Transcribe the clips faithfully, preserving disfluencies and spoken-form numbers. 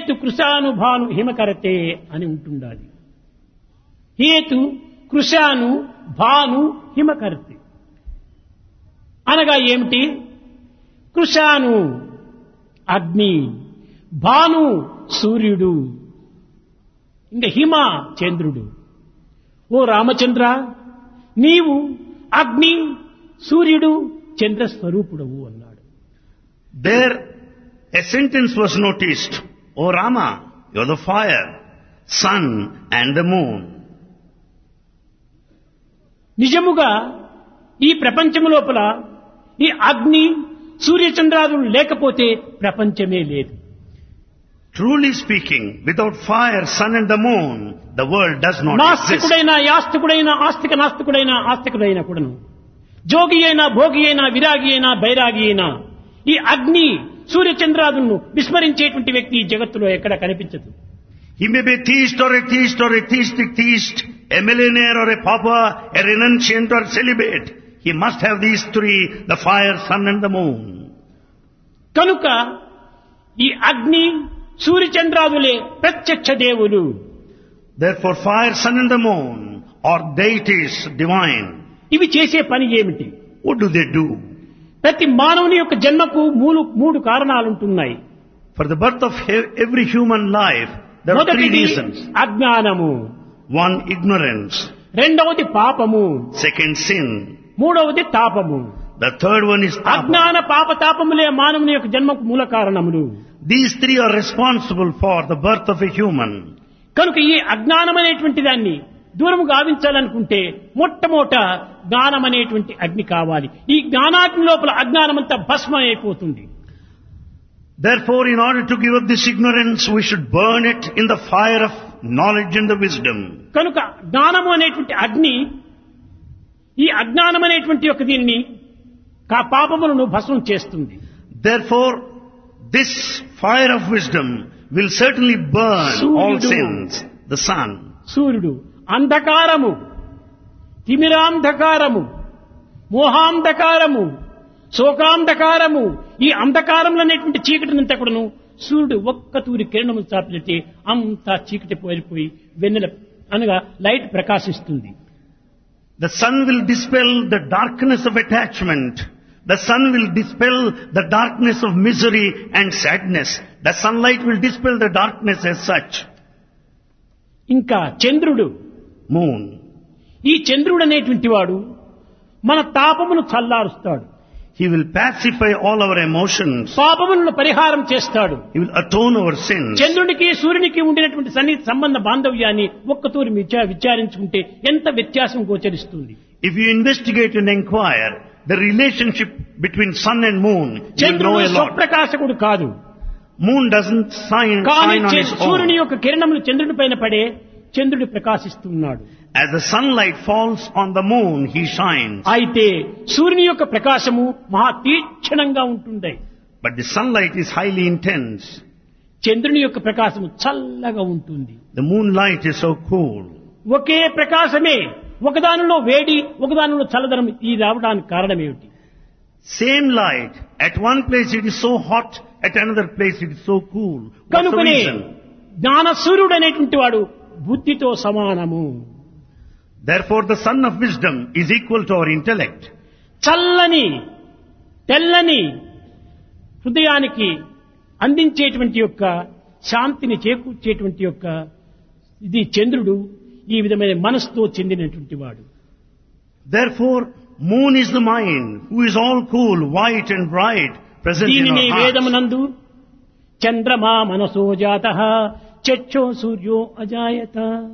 హేతు కృషాను భాను హిమకరతే అని ఉంటుండాలి. హేతు కృషాను భాను హిమకరతే అనగా ఏమిటి? కృషాను అగ్ని, భాను సూర్యుడు, ఇంకా హిమ చంద్రుడు. ఓ రామచంద్ర, నీవు అగ్ని, సూర్యుడు, చంద్ర స్వరూపుడవు అన్నాడు. There a sentence was noticed. O Rama, you are the fire, sun and the moon. నిజముగా ఈ ప్రపంచము లోపల ఈ అగ్ని, సూర్యచంద్రాదులు లేకపోతే ప్రపంచమే లేదు. Truly speaking, without fire, sun and the moon, the world does not exist. నాస్తికుడైన యాస్తికుడైన ఆస్తిక నాస్తికుడైన ఆస్తికుడైన కూడాను, జోగి అయినా భోగి అయినా విరాగి అయినా బైరాగి అయినా ఈ అగ్ని సూర్యచంద్రాదులను విస్మరించేటువంటి వ్యక్తి ఈ జగత్తులో ఎక్కడ కనిపించదు. He may be a theist or a theist or a theistic theist, a millionaire or a pauper, a renunciant or celibate. He must have these three, the fire, sun and the moon. కనుక ఈ అగ్ని సూర్యచంద్రాదులే ప్రత్యక్ష దేవులు. Therefore fire, sun and the moon are deities divine. ఇవి చేసే పని ఏమిటి? What do they do? ప్రతి మానవుని యొక్క జన్మకు మూడు మూడు కారణాలుంటున్నాయి. For the birth of every human life, there are three reasons. అజ్ఞానము, one ignorance, రెండవది పాపము, second sin, మూడవది తాపము. the third one is tapa. అజ్ఞాన పాప తాపములే మానవుని యొక్క జన్మకు మూల కారణములు. These three are responsible for the birth of a human. కనుక ఈ అజ్ఞానం అనేటువంటి దాన్ని దూరం గావించాలనుకుంటే మొట్టమొదట జ్ఞానం అనేటువంటి అగ్ని కావాలి. ఈ జ్ఞానాగ్ని లోపల అజ్ఞానమంతా భస్మం అయిపోతుంది. Therefore, in order to give up this ignorance, we should burn it in the fire of knowledge and the wisdom. కనుక జ్ఞానము అనేటువంటి అగ్ని ఈ అజ్ఞానం అనేటువంటి యొక్క దీన్ని కా పాపములను భస్మం చేస్తుంది. Therefore, this fire of wisdom will certainly burn all sins. The sun. సూర్యుడు అంధకారము, తిమిరాంధకారము, మోహాంధకారము, శోకాంధకారము, ఈ అంధకారంలో అనేటువంటి చీకటినంతా కూడాను సూర్యుడు ఒక్క తూరి కిరణము చాపితే అంతా చీకటి పోయిపోయి వెన్నెల అనగా లైట్ ప్రకాశిస్తుంది. The sun will dispel the darkness of attachment. The sun will dispel the darkness of misery and sadness. The sunlight will dispel the darkness as such. ఇంకా చంద్రుడు, moon. ఈ చంద్రుడు అనేటువంటి వాడు మన తాపమును చల్లారుస్తాడు. He will pacify all our emotions. పాపములను పరిహారం చేస్తాడు. He will atone our sins. చంద్రుడికి సూర్యునికి ఉండినటువంటి సన్నిహిత సంబంధ బాంధవ్యాన్ని ఒక్కతూరి విచారించుకుంటే ఎంత వ్యత్యాసం గోచరిస్తుంది. If you investigate and inquire the relationship between sun and moon, you will know చంద్రుడు a lot. స్వప్రకాశకుడు కాదు. Moon doesn't shine, కానీ shine on its సూర్యుని own. యొక్క కిరణములు చంద్రుడి పైన పడే చంద్రుడు ప్రకాశిస్తున్నాడు. As the sunlight falls on the moon, he shines. అయితే సూర్యుని యొక్క ప్రకాశము మహా తీక్షణంగా ఉంటుంది. But the sunlight is highly intense. చంద్రుని యొక్క ప్రకాశము చల్లగా ఉంటుంది. The moonlight is so cool. ఒకే ప్రకాశమే ఒకదానిలో వేడి ఒకదానిలో చల్లదనం ఈ రావడానికి కారణం ఏమిటి? Same light, at one place it is so hot, at another place it is so cool. What's the కనుకనే reason? జ్ఞాన సూర్యుడు అనేటువంటి వాడు బుద్ధితో సమానము. Therefore the sun of wisdom is equal to our intellect. చల్లని తెల్లని హృదయానికి అందించేటువంటి యొక్క శాంతిని చేకూర్చేటువంటి యొక్క ఇది చంద్రుడు ఈ విధమైన మనసుతో చెందినటువంటి వాడు. Therefore moon is the mind, who is all cool, white and bright, present in దీనిని our hearts. వేదమునందు చంద్రమా మనసో జాతః చక్షో సూర్యో అజాయత.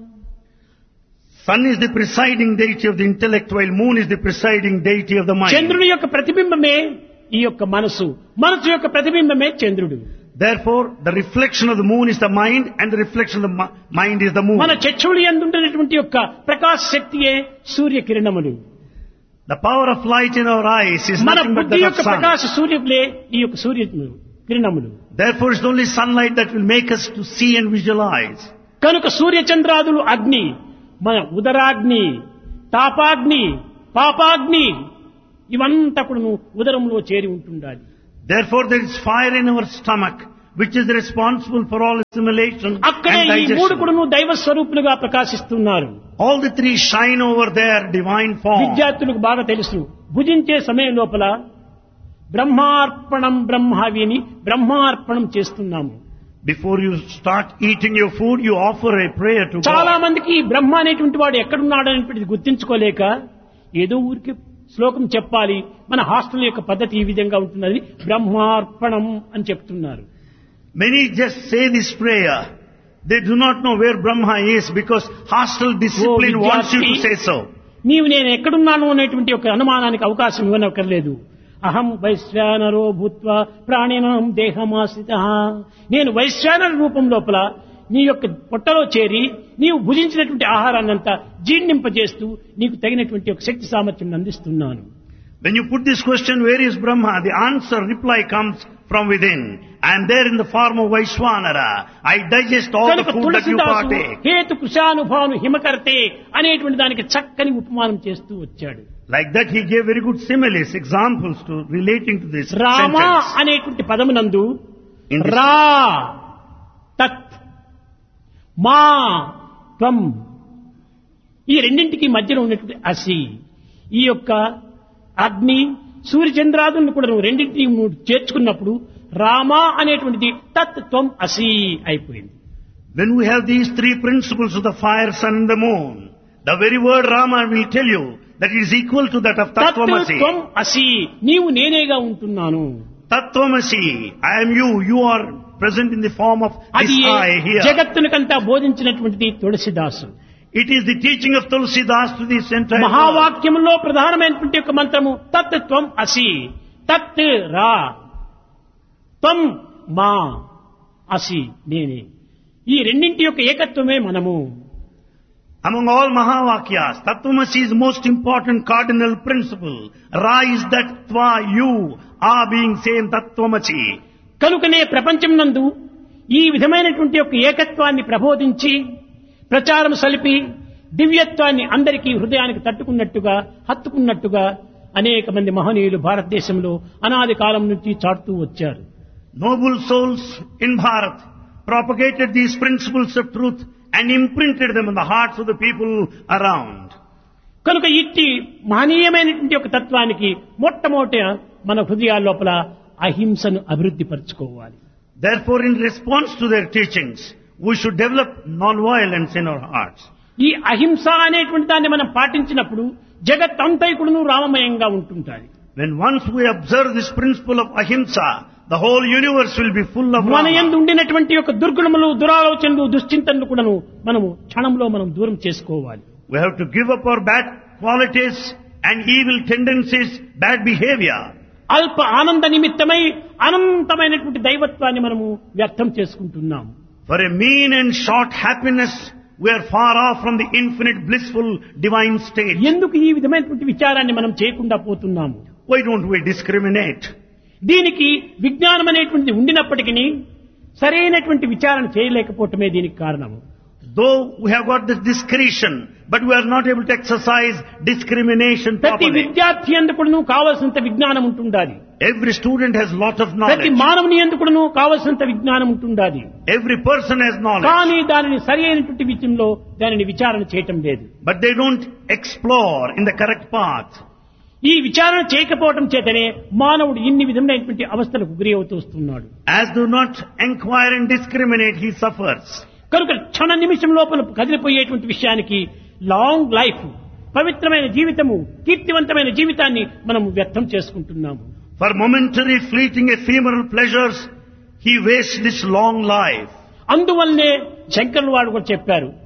Sun is the presiding deity of the intellect, while moon is the presiding deity of the mind. చంద్రుని యొక్క ప్రతిబింబమే ఈ యొక్క మనసు, మనసు యొక్క ప్రతిబింబమే చంద్రుడు. Therefore, the reflection of the moon is the mind, and the reflection of the mi- mind is the moon. మన చక్షువులు యందుండేటువంటి యొక్క ప్రకాశ శక్తియే సూర్య కిరణములు. The power of light in our eyes is మన nothing but బుద్ధి that యొక్క of sun. ప్రకాశ సూర్యులే ఈ యొక్క సూర్య కిరణములు. Therefore, it's only sunlight that will make us to see and visualize. కనుక సూర్య చంద్రాదులు అగ్ని, మన ఉదరాగ్ని, తాపాగ్ని, పాపాగ్ని ఇవంతా కూడా ఉదరంలో చేరి ఉంటుండాలి. Therefore, there is fire in our stomach, which is responsible for all assimilation అక్కడే and ఈ మూడు digestion. కూడాను దైవ స్వరూపులుగా ప్రకాశిస్తున్నారు. All the three shine over their divine form. విద్యార్థులకు బాగా తెలుసు, భుజించే సమయం లోపల బ్రహ్మార్పణం బ్రహ్మావిని బ్రహ్మార్పణం చేస్తున్నాము. Before you start eating your food, you offer a prayer to చాలా God. మందికి ఈ బ్రహ్మ అనేటువంటి వాడు ఎక్కడున్నాడు అనేటువంటిది గుర్తించుకోలేక ఏదో ఊరికి శ్లోకం చెప్పాలి, మన హాస్టల్ యొక్క పద్ధతి ఈ విధంగా ఉంటున్నది, బ్రహ్మార్పణం అని చెప్తున్నారు. Many just say this prayer. They do not know where Brahma is because hostile discipline oh wants you to విద్యార్థి, say so. నీవు నేను ఎక్కడున్నాను అనేటువంటి ఒక అనుమానానికి అవకాశం ఇవ్వనక్కర్లేదు. అహం వైశ్వానరో భూత్వా ప్రాణినాం దేహమాశ్రిత. నేను వైశ్వానర రూపం లోపల నీ యొక్క పొట్టలో చేరి నీవు భుజించినటువంటి ఆహారాన్నంతా జీర్ణింపజేస్తూ నీకు తగినటువంటి ఒక శక్తి సామర్థ్యం అందిస్తున్నాను. When you put this question, where is Brahma? The answer, reply comes from within. I am there in the form of Vaishwanara. I digest all the కనుక food that you తులసిదాసు partake. హేతు కృషానుభాను హిమకర్తే అనేటువంటి దానికి చక్కని ఉపమానం చేస్తూ వచ్చాడు. Like that he gave very good similes, examples to relating to this Rama sentence. అనేటువంటి పదమునందు In this- రా తత్ మా త్వం ఈ రెండింటికి మధ్యలో ఉన్నటువంటి అసి, ఈ యొక్క అగ్ని సూర్యచంద్రాదులను కూడా నువ్వు రెండింటిని నువ్వు చేర్చుకున్నప్పుడు రామ అనేటువంటిది తత్ త్వం అసి అయిపోయింది. When we have these three principles of the fire, sun and the moon, the very word Rama will tell you that it is equal to that of తత్ Tattvamasi. త్వం అసి, నీవు నేనేగా ఉంటున్నాను. Tattvamasi, I am you, you are present in the form of this అది I here. జగత్తునికంతా బోధించినటువంటిది తులసిదాసు. It is the teaching of Tulsidas to this entire world. మహావాక్యంలో ప్రధానమైనటువంటి ఒక మంత్రము తత్ త్వం అసి, తత్ రా, త్వం మా, అసి నేనే. ఈ రెండింటి యొక్క ఏకత్వమే మనము. Among all Mahavakyas, Tattvamasi is the most important cardinal principle. Ra is that Tva, you, are being same Tattvamasi. కనుకనే ప్రపంచం నందు ఈ విధమైనటువంటి యొక్క ఏకత్వాన్ని ప్రబోధించి ప్రచారం సలిపి దివ్యత్వాన్ని అందరికీ హృదయానికి తట్టుకున్నట్టుగా హత్తుకున్నట్టుగా అనేక మంది మహనీయులు భారతదేశంలో అనాది కాలం నుంచి చాటుతూ వచ్చారు. Noble souls in Bharat propagated these principles of truth and imprinted them in the hearts of the people around. కనుక ఇట్టి మహనీయమైనటువంటి ఒక తత్వానికి మొట్టమొదట మన హృదయాల లోపల అహింసను అభివృద్ధి పరచుకోవాలి. Therefore, in response to their teachings, we should develop non-violence in our hearts. ఈ అహింస అనేటువంటి దాన్ని మనం పాటించినప్పుడు జగత్ అంతైకుడును రామమయంగా ఉంటుంటాయి. When once we observe this principle of ahimsa, the whole universe will be full of మన Rama. యందు ఉండినటువంటి యొక్క దుర్గుణములు దురాలోచనలు దుశ్చింతనలు కూడాను మనము క్షణంలో మనం దూరం చేసుకోవాలి. We have to give up our bad qualities and evil tendencies, bad behavior. అల్ప ఆనంద నిమిత్తమై అనంతమైనటువంటి దైవత్వాన్ని మనము వ్యర్థం చేసుకుంటున్నాము. For a mean and short happiness, we are far off from the infinite blissful divine state. ఎందుకు ఈ విధమైనటువంటి విచారాన్ని మనం చేయకుండా పోతున్నాము? Why don't we discriminate? దీనికి విజ్ఞానం అనేటువంటిది ఉండినప్పటికీ సరైనటువంటి విచారణ చేయలేకపోవటమే దీనికి కారణము. Though we have got this discretion, but we are not able to exercise discrimination ప్రతి properly. విద్యార్థి ఎందుకును కావలసినంత విజ్ఞానం ఉంటుండాలి. Every student has lot of ప్రతి knowledge. మానవుని ఎందుకును కావలసినంత విజ్ఞానం ఉంటుండాలి. Every person has knowledge. కానీ దానిని సరి అయినటువంటి విషయంలో దానిని విచారణ చేయటం లేదు. But they don't explore in the correct path. ఈ విచారణ చేయకపోవటం చేతనే మానవుడు ఇన్ని విధమైనటువంటి అవస్థలకు గురి అవుతూ వస్తున్నాడు. As do not inquire and discriminate, he suffers. కనుక క్షణ నిమిషం లోపల కదిలిపోయేటువంటి విషయానికి లాంగ్ లైఫ్, పవిత్రమైన జీవితము, కీర్తివంతమైన జీవితాన్ని మనం వ్యర్థం చేసుకుంటున్నాము. For momentary fleeting ephemeral pleasures, he wastes this long life. అందువల్లనే శంకరులు వాడు కూడా చెప్పారు,